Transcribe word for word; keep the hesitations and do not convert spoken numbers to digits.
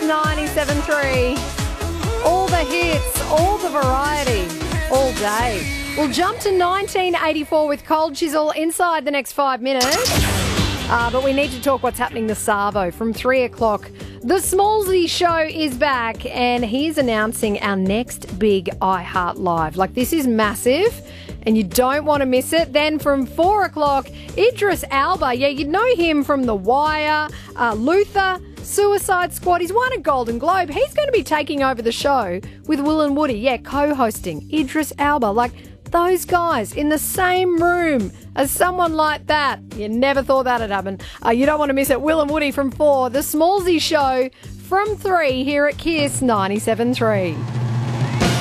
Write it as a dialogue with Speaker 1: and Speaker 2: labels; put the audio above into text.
Speaker 1: ninety-seven three. All the hits, all the variety, all day. We'll jump to nineteen eighty-four with Cold Chisel inside the next five minutes. Uh, but we need to talk what's happening to Savo from three o'clock. The Smallsy Show is back and he's announcing our next big iHeart Live. Like, this is massive and you don't want to miss it. Then from four o'clock, Idris Elba. Yeah, you'd know him from The Wire, uh, Luther, Suicide Squad. He's won a Golden Globe. He's going to be taking over the show with Will and Woody. Yeah, co-hosting. Idris Elba. Like, those guys in the same room as someone like that. You never thought that'd happen. Uh, you don't want to miss it. Will and Woody from four. The Smallsy Show from three here at Kiss ninety-seven three.